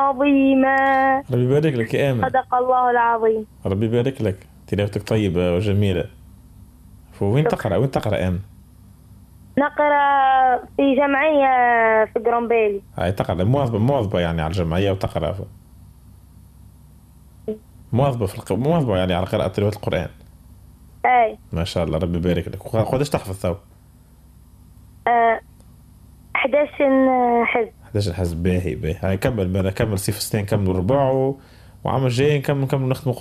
عظيما. ربي يبارك لك يا آمن. صدق الله العظيم. ربي يبارك لك، تلاوتك طيبة وجميلة. وين شكرا. تقرأ وين تقرأ آمن؟ نقرأ في جمعية في جرومبيلي. هاي تقرأ مواظبة يعني على الجمعية وتقرأ مواظبة يعني على قراءة تلاوة القرآن. أي. ما شاء الله ربي يبارك لك. وقداش تحفظ ثو؟ 11 حزب. 11 حزب. باهي. هاي كمل صيف 2 كملوا ربع وعام الجاي نكمل نختم